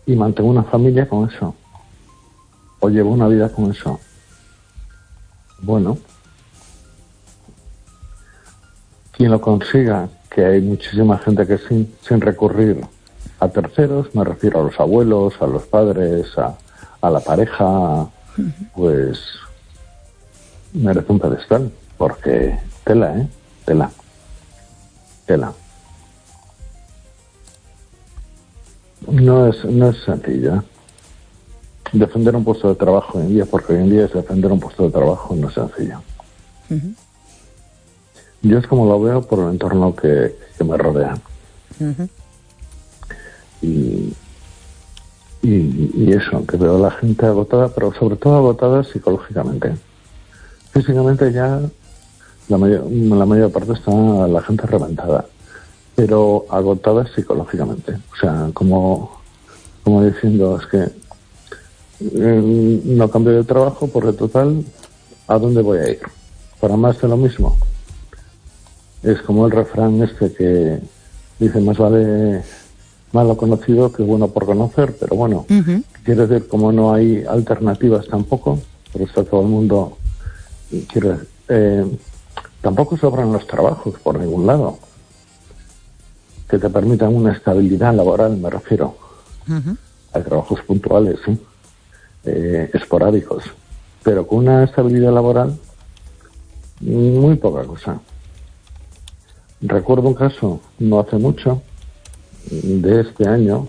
y mantengo una familia con eso, o llevo una vida con eso. Bueno, quien lo consiga, que hay muchísima gente que sin recurrir a terceros, me refiero a los abuelos, a los padres, a la pareja, pues merece un pedestal, porque tela. No es sencillo. Defender un puesto de trabajo hoy en día, porque hoy en día es defender un puesto de trabajo, no es sencillo. Uh-huh. Yo es como lo veo por el entorno que me rodea. Uh-huh. Y eso, que veo a la gente agotada, pero sobre todo agotada psicológicamente. Físicamente ya la mayor parte está la gente reventada, pero agotada psicológicamente. O sea, como diciendo, es que no cambio de trabajo porque total, ¿a dónde voy a ir? ¿Para más de lo mismo? Es como el refrán que dice, más vale malo conocido que bueno por conocer, pero bueno, uh-huh. Quiere decir, como no hay alternativas tampoco, pero está todo el mundo, tampoco sobran los trabajos por ningún lado que te permitan una estabilidad laboral, me refiero. Uh-huh. Hay trabajos puntuales, ¿sí? Esporádicos, pero con una estabilidad laboral muy poca cosa. Recuerdo un caso, no hace mucho, de este año,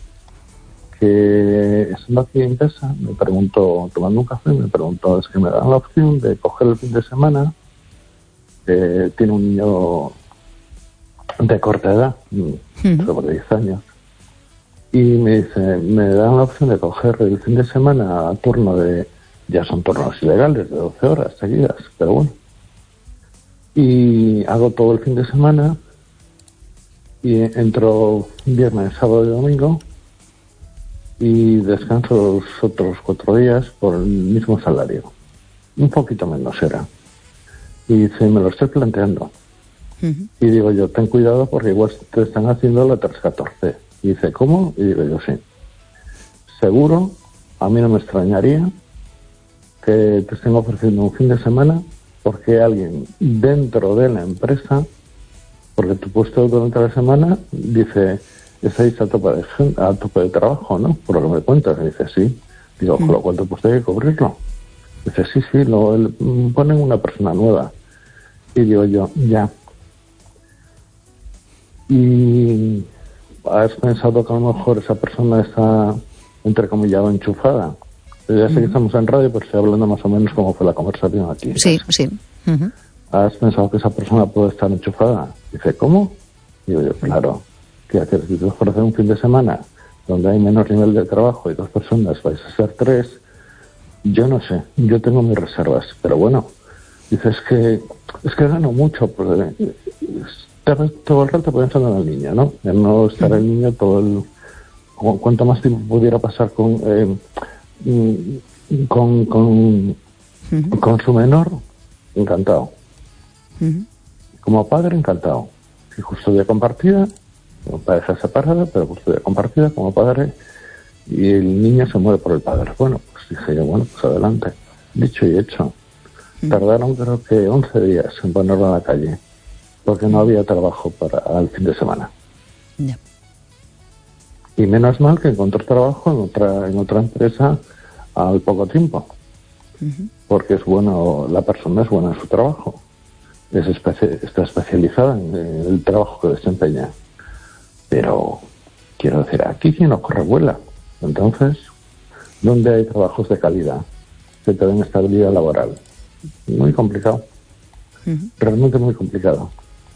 que estando aquí en casa, me preguntó, tomando un café, me preguntó, es que me dan la opción de coger el fin de semana, tiene un niño de corta edad, sobre 10 años, y me dice, me dan la opción de coger el fin de semana a turno ya son turnos ilegales, de 12 horas seguidas, pero bueno. Y hago todo el fin de semana y entro viernes, sábado y domingo y descanso los otros 4 días por el mismo salario. Un poquito menos era. Y dice, me lo estoy planteando. Uh-huh. Y digo yo, ten cuidado porque igual te están haciendo la 314. Y dice, ¿cómo? Y digo yo, sí. Seguro, a mí no me extrañaría que te estén ofreciendo un fin de semana porque alguien dentro de la empresa, porque tu puesto durante la semana, dice, estáis a tope de trabajo, ¿no? Por lo que me cuentas. Y dice, sí. Digo, con lo cual tu puesto hay que cubrirlo. Dice, sí, ponen una persona nueva. Y digo yo, ya. Y ¿has pensado que a lo mejor esa persona está, entrecomillado, enchufada? Ya sé que estamos en radio, pero estoy hablando más o menos como fue la conversación aquí. Sí, sí. Uh-huh. ¿Has pensado que esa persona puede estar enchufada? Dice, ¿cómo? Digo yo, claro. ¿Qué hacer? Si tú ofreces un fin de semana donde hay menor nivel de trabajo y 2 personas, vais a ser 3, yo no sé, yo tengo mis reservas, pero bueno, dice, es que gano mucho, porque todo el rato pensando en el niño, ¿no? En no estar el niño cuanto más tiempo pudiera pasar con su menor, encantado. Uh-huh. Como padre, encantado. Y custodia compartida, como pareja separada, pero custodia compartida como padre, y el niño se muere por el padre. Bueno, pues dije yo, bueno, pues adelante. Dicho y hecho. Uh-huh. Tardaron creo que 11 días en ponerlo en la calle, porque no había trabajo para el fin de semana. Yeah. Y menos mal que encontró trabajo en otra empresa al poco tiempo. Uh-huh. Porque es bueno, la persona es buena en su trabajo. Está especializada en el trabajo que desempeña. Pero, quiero decir, aquí quien no corre vuela. Entonces, ¿dónde hay trabajos de calidad que te den estabilidad laboral? Muy complicado. Uh-huh. Realmente muy complicado.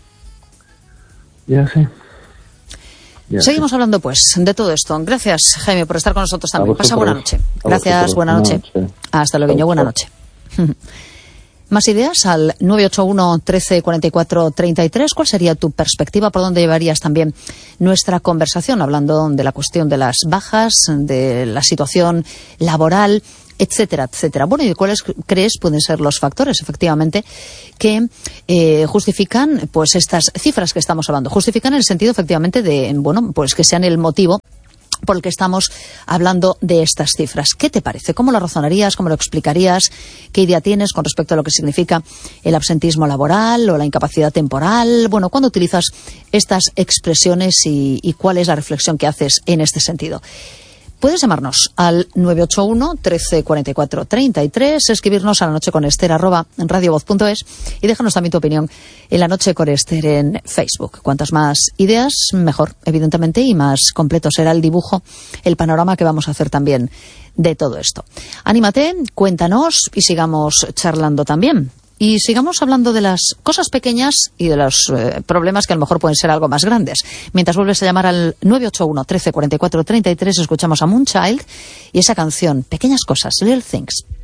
Y así. Seguimos hablando, pues, de todo esto. Gracias, Jaime, por estar con nosotros también. Pasa buena noche. Gracias, buena noche. Hasta luego, buena noche. Más ideas al 981 13 44 33. ¿Cuál sería tu perspectiva? ¿Por dónde llevarías también nuestra conversación? Hablando de la cuestión de las bajas, de la situación laboral, etcétera, etcétera. Bueno, ¿y cuáles crees pueden ser los factores, efectivamente, que justifican pues estas cifras que estamos hablando? Justifican en el sentido, efectivamente, de, bueno, pues que sean el motivo por el que estamos hablando de estas cifras. ¿Qué te parece? ¿Cómo lo razonarías? ¿Cómo lo explicarías? ¿Qué idea tienes con respecto a lo que significa el absentismo laboral o la incapacidad temporal? Bueno, ¿cuándo utilizas estas expresiones y cuál es la reflexión que haces en este sentido? Puedes llamarnos al 981 13 44 33, escribirnos a lanocheconester@radiovoz.es y déjanos también tu opinión en La Noche con Ester en Facebook. Cuantas más ideas, mejor, evidentemente, y más completo será el dibujo, el panorama que vamos a hacer también de todo esto. Anímate, cuéntanos y sigamos charlando también. Y sigamos hablando de las cosas pequeñas y de los problemas que a lo mejor pueden ser algo más grandes. Mientras vuelves a llamar al 981 13 44 33, escuchamos a Moonchild y esa canción, Pequeñas Cosas, Little Things.